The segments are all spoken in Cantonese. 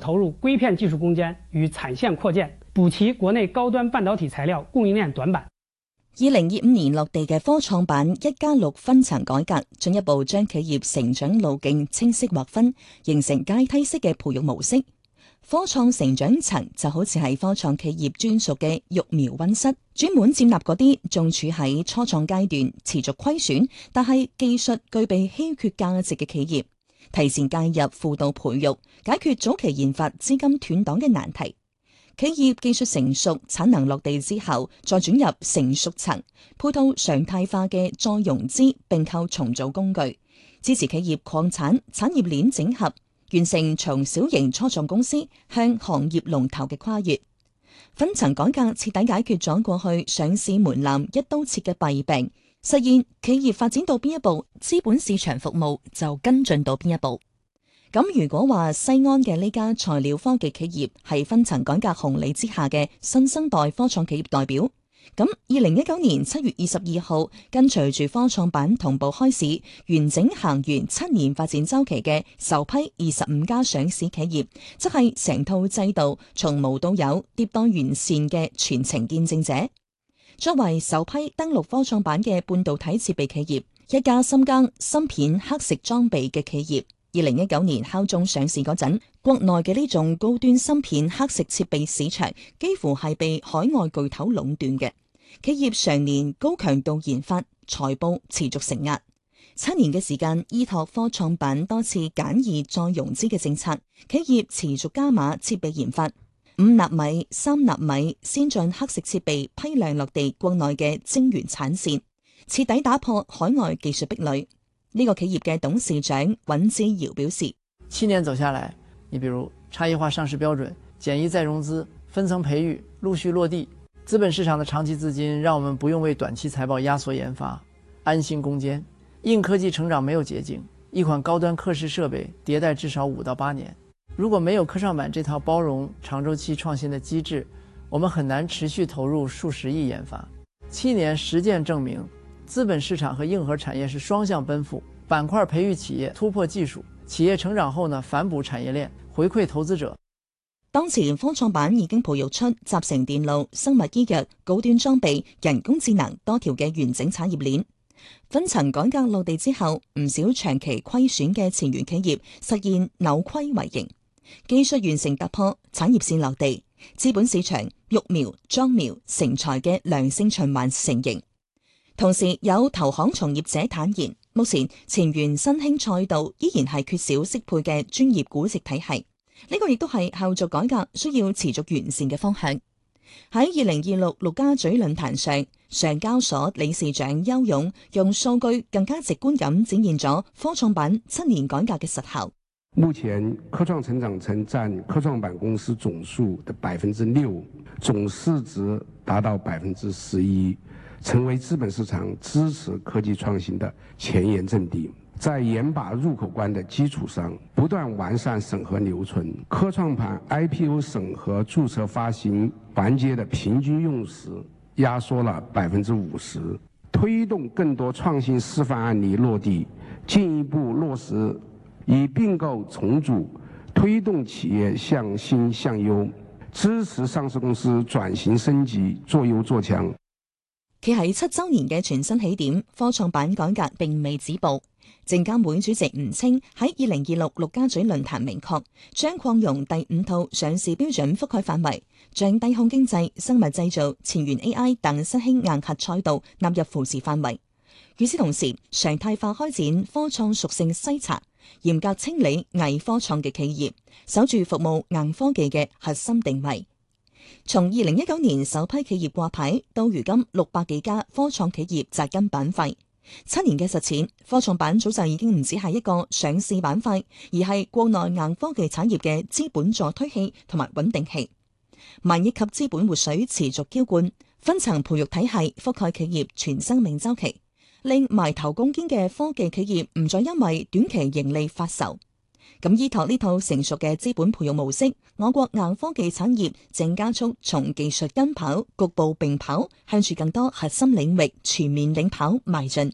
投入硅片技術攻堅與產線擴建，補齊國內高端半導體材料供應鏈短板。 2025年落地嘅科創板1+6分層改革，進一步將企業成長路徑清晰劃分，形成階梯式嘅培育模式。科創成長層就好似係科創企業專屬嘅育苗溫室，專門接納嗰啲仲處喺初創階段、持續虧損，但係技術具備稀缺價值嘅企業，提前介入輔導培育，解決早期研發資金斷檔嘅難題。企業技術成熟、產能落地之後，再轉入成熟層，配套常態化嘅再融資併購重組工具，支持企業擴產、產業鏈整合，完成從小型初創公司向行業龍頭嘅跨越。分層改革徹底解決咗過去上市門檻一刀切嘅弊病，實現企業發展到邊一步，資本市場服務就跟進到邊一步。咁如果話西安嘅呢家材料科技企業係分層改革紅利之下嘅新生代科創企業代表，咁2019年7月22號跟隨住科創板同步開市，完整行完7年發展週期嘅首批25家上市企業，則係成套制度從無到有迭代完善嘅全程見證者。作為首批登陸科創板嘅半導體設備企業，一家深耕芯片刻蝕裝備嘅企業，2019年敲鐘上市嗰陣，國內嘅呢種高端芯片刻蝕設備市場幾乎係被海外巨頭壟斷嘅。企業常年高強度研發，財報持續承壓。7年嘅時間，依託科創板多次簡易再融資嘅政策，企業持續加碼設備研發，5納米、3納米先進刻蝕設備批量落地國內嘅晶圓產線，徹底打破海外技術壁壘。呢個企業嘅董事長尹之堯表示 ：7年走下來，你比如差異化上市標準、簡易再融資、分層培育陸續落地，資本市場的長期資金讓我們不用為短期財報壓縮研發，安心攻堅。硬科技成長沒有捷徑，一款高端刻蝕設備迭代至少5到8年。如果沒有科創板這套包容長週期創新的機制，我們很難持續投入數十億研發。7年實踐證明，資本市場和硬核產業是雙向奔赴，板塊培育企業，突破技術，企業成長後呢，反哺產業鏈，回饋投資者。 當前科創板已經培育出集成電路、生物醫藥、高端裝備、人工智能多條嘅完整產業鏈。分層改革落地之後，唔少長期虧損嘅前沿企業實現扭虧為盈，技術完成突破，產業線落地，資本市場育苗、裝苗、成才嘅良性循環成形。同時有投行從業者坦言，目前前沿新興賽道依然係缺少適配嘅專業估值體系，呢個亦都係後續改革需要持續完善嘅方向。喺2026陸家嘴論壇上，上交所理事長邱勇用數據更加直觀咁展現咗科創板7年改革嘅實效。 目前科創成長層佔科創板公司總數的6%，總市值達到11%，成為資本市場支持科技創新的前沿陣地。在嚴把入口關的基礎上，不斷完善審核流程。科創板 IPO 審核註冊發行環節的平均用時壓縮了50%，推動更多創新示範案例落地，進一步落實以併購重組推動企業向新向優，支持上市公司轉型升級，做優做強。 企喺7週年嘅全新起點，科創板改革並未止步。證監會主席吳清喺2026陸家嘴論壇明確，將擴容第5套上市標準覆蓋範圍，將低空經濟、生物製造、前沿 AI 等新興硬核賽道納入扶持範圍。與此同時，常態化開展科創屬性篩查，嚴格清理偽科創嘅企業，守住服務硬科技嘅核心定位。從2019年首批企業掛牌到如今600幾家科創企業扎根板塊，7年嘅實踐，科創板早就已經唔只係一個上市板塊，而係國內硬科技產業嘅資本助推器同埋穩定器。萬億級資本活水持續澆灌，分層培育體系覆蓋企業全生命週期，令埋頭攻堅嘅科技企業唔再因為短期盈利發愁。咁依託呢套成熟嘅資本培育模式，我國硬科技產業正加速從技術跟跑、局部並跑，向住更多核心領域全面領跑邁進。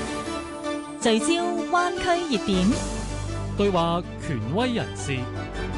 聚焦灣區熱點， 對話權威人士。